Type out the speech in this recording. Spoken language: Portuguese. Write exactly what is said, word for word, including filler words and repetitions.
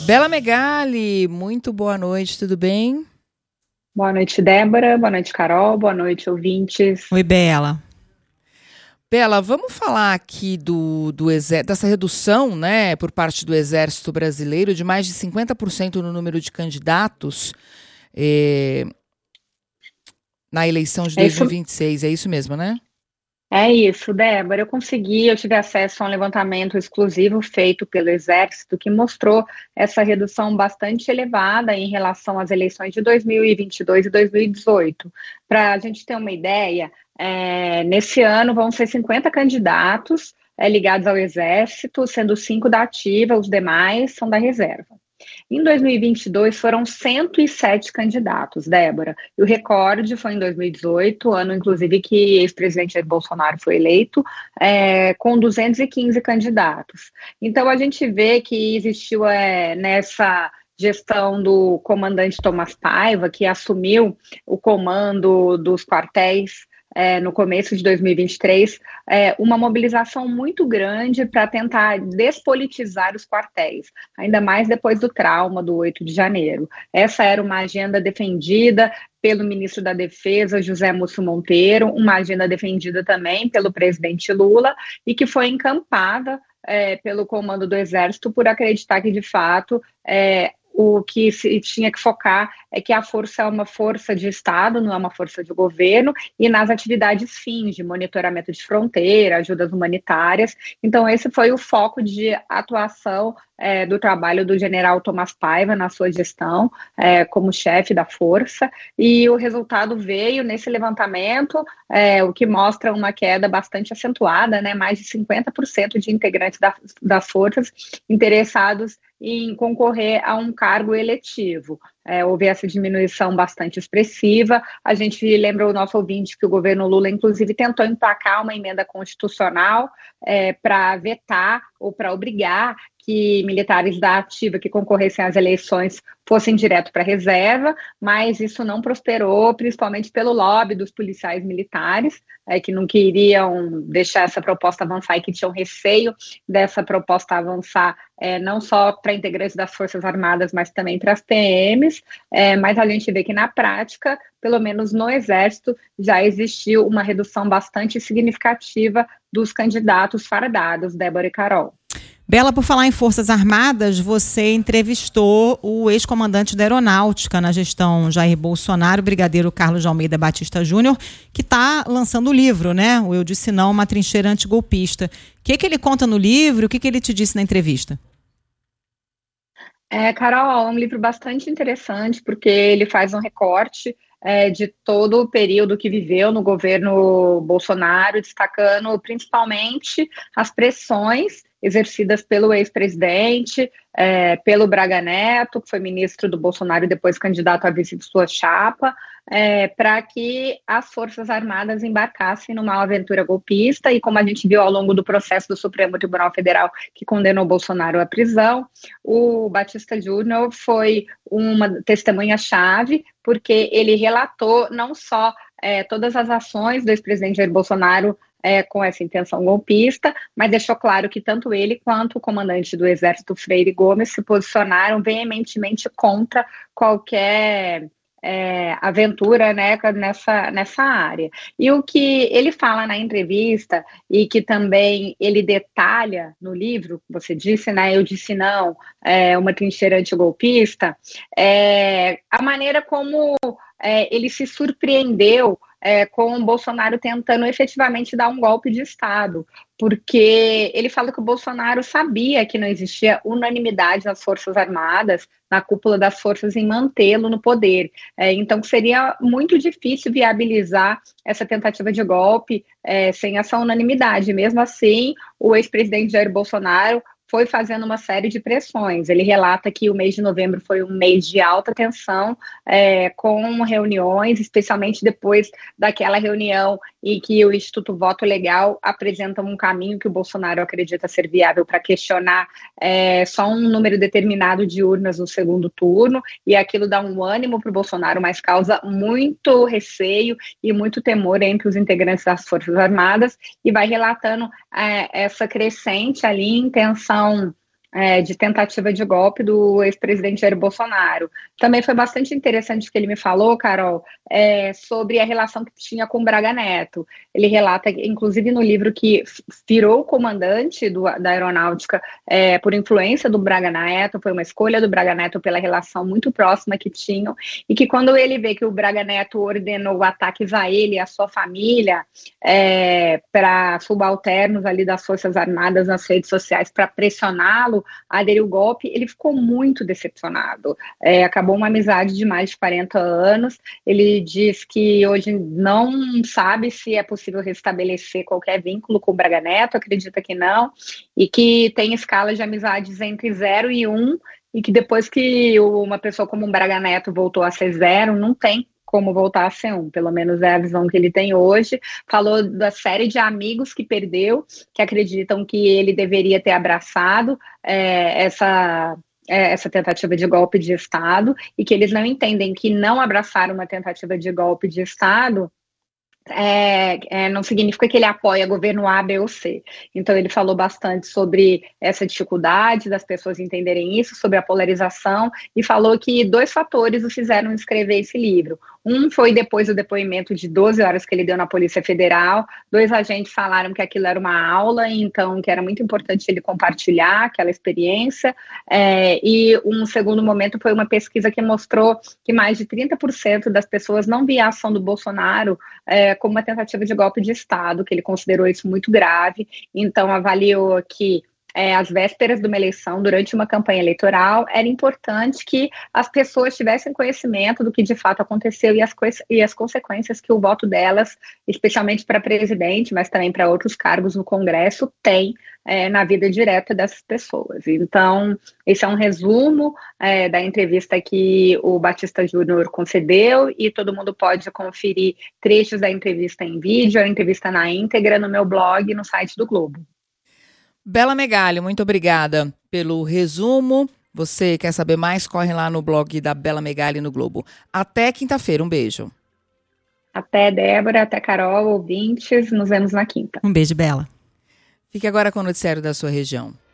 Bela Megali, muito boa noite, tudo bem? Boa noite, Débora. Boa noite, Carol. Boa noite, ouvintes. Oi, Bela. Bela, vamos falar aqui do, do exé- dessa redução, né, por parte do Exército Brasileiro de mais de cinquenta por cento no número de candidatos eh, na eleição de É isso, dois mil e vinte e seis, é isso mesmo, né? é isso, Débora. Eu consegui, eu tive acesso a um levantamento exclusivo feito pelo Exército que mostrou essa redução bastante elevada em relação às eleições de dois mil e vinte e dois e dois mil e dezoito. Para a gente ter uma ideia, é, nesse ano vão ser cinquenta candidatos é, ligados ao Exército, sendo cinco da ativa, os demais são da reserva. Em dois mil e vinte e dois foram cento e sete candidatos, Débora. E o recorde foi em dois mil e dezoito, ano inclusive que o ex-presidente Jair Bolsonaro foi eleito, é, com duzentos e quinze candidatos. Então a gente vê que existiu é, nessa gestão do comandante Tomás Paiva, que assumiu o comando dos quartéis é, no começo de dois mil e vinte e três, é, uma mobilização muito grande para tentar despolitizar os quartéis, ainda mais depois do trauma do oito de janeiro. Essa era uma agenda defendida pelo ministro da Defesa, José Múcio Monteiro, uma agenda defendida também pelo presidente Lula e que foi encampada é, pelo comando do Exército por acreditar que, de fato, é, o que se tinha que focar é que a força é uma força de Estado, não é uma força de governo, e nas atividades fins de monitoramento de fronteira, ajudas humanitárias. Então, esse foi o foco de atuação é, do trabalho do general Tomás Paiva na sua gestão é, como chefe da força, e o resultado veio nesse levantamento, é, o que mostra uma queda bastante acentuada, né, mais de cinquenta por cento de integrantes da, das forças interessados em concorrer a um cargo eletivo. É, houve essa diminuição bastante expressiva. A gente lembra o nosso ouvinte que o governo Lula, inclusive, tentou emplacar uma emenda constitucional é, para vetar ou para obrigar que militares da ativa que concorressem às eleições fossem direto para a reserva, mas isso não prosperou, principalmente pelo lobby dos policiais militares, é, que não queriam deixar essa proposta avançar e que tinham receio dessa proposta avançar, é, não só para integrantes das Forças Armadas, mas também para as P Ms, é, mas a gente vê que na prática, pelo menos no Exército, já existiu uma redução bastante significativa dos candidatos fardados, Débora e Carol. Bela, por falar em Forças Armadas, você entrevistou o ex-comandante da Aeronáutica na gestão Jair Bolsonaro, o brigadeiro Carlos de Almeida Batista Júnior, que está lançando o livro, né? O Eu Disse Não, uma trincheira antigolpista. O que, que ele conta no livro? O que, que ele te disse na entrevista? É, Carol, é um livro bastante interessante, porque ele faz um recorte é, de todo o período que viveu no governo Bolsonaro, destacando principalmente as pressões exercidas pelo ex-presidente, é, pelo Braga Neto, que foi ministro do Bolsonaro e depois candidato a vice de sua chapa, é, para que as Forças Armadas embarcassem numa aventura golpista, e como a gente viu ao longo do processo do Supremo Tribunal Federal que condenou Bolsonaro à prisão, o Batista Júnior foi uma testemunha-chave, porque ele relatou não só é, todas as ações do ex-presidente Jair Bolsonaro É, com essa intenção golpista, mas deixou claro que tanto ele quanto o comandante do Exército, Freire Gomes, se posicionaram veementemente contra qualquer é, aventura, né, nessa, nessa área. E o que ele fala na entrevista, e que também ele detalha no livro, você disse, né, Eu Disse Não, é, uma trincheira antigolpista, é, a maneira como é, ele se surpreendeu É, com o Bolsonaro tentando efetivamente dar um golpe de Estado, porque ele fala que o Bolsonaro sabia que não existia unanimidade nas Forças Armadas, na cúpula das forças, em mantê-lo no poder. É, então seria muito difícil viabilizar essa tentativa de golpe é, sem essa unanimidade. Mesmo assim, o ex-presidente Jair Bolsonaro foi fazendo uma série de pressões. Ele relata que o mês de novembro foi um mês de alta tensão, é, com reuniões, especialmente depois daquela reunião em que o Instituto Voto Legal apresenta um caminho que o Bolsonaro acredita ser viável para questionar é, só um número determinado de urnas no segundo turno, e aquilo dá um ânimo para o Bolsonaro, mas causa muito receio e muito temor entre os integrantes das Forças Armadas, e vai relatando é, essa crescente ali em tensão É, de tentativa de golpe do ex-presidente Jair Bolsonaro. Também foi bastante interessante o que ele me falou, Carol, é, sobre a relação que tinha com o Braga Neto. Ele relata, inclusive no livro, que virou comandante do, da aeronáutica é, por influência do Braga Neto, foi uma escolha do Braga Neto pela relação muito próxima que tinham, e que quando ele vê que o Braga Neto ordenou ataques a ele e a sua família é, para subalternos ali das Forças Armadas nas redes sociais para pressioná-lo aderiu o golpe, ele ficou muito decepcionado. É, acabou uma amizade de mais de quarenta anos. Ele diz que hoje não sabe se é possível restabelecer qualquer vínculo com o Braga Neto, acredita que não, e que tem escalas de amizades entre zero e um, e que depois que uma pessoa como o Braga Neto voltou a ser zero, não tem como voltar a ser um, pelo menos é a visão que ele tem hoje. Falou da série de amigos que perdeu, que acreditam que ele deveria ter abraçado é, essa, é, essa tentativa de golpe de Estado, e que eles não entendem que não abraçar uma tentativa de golpe de Estado É, é, não significa que ele apoia governo A, B ou C. Então ele falou bastante sobre essa dificuldade das pessoas entenderem isso, sobre a polarização, e falou que dois fatores o fizeram escrever esse livro. Um foi depois do depoimento de doze horas que ele deu na Polícia Federal. Dois agentes falaram que aquilo era uma aula, então que era muito importante ele compartilhar aquela experiência. É, e um segundo momento foi uma pesquisa que mostrou que mais de trinta por cento das pessoas não via a ação do Bolsonaro é, como uma tentativa de golpe de Estado, que ele considerou isso muito grave. Então avaliou que É, às vésperas de uma eleição, durante uma campanha eleitoral, era importante que as pessoas tivessem conhecimento do que de fato aconteceu e as, e as consequências que o voto delas, especialmente para presidente, mas também para outros cargos no Congresso, tem é, na vida direta dessas pessoas. Então, esse é um resumo é, da entrevista que o Batista Júnior concedeu, e todo mundo pode conferir trechos da entrevista em vídeo, a entrevista na íntegra, no meu blog, no site do Globo. Bela Megali, muito obrigada pelo resumo. Você quer saber mais? Corre lá no blog da Bela Megali no Globo. Até quinta-feira, um beijo. Até, Débora, até Carol, ouvintes, nos vemos na quinta. Um beijo, Bela. Fique agora com o noticiário da sua região.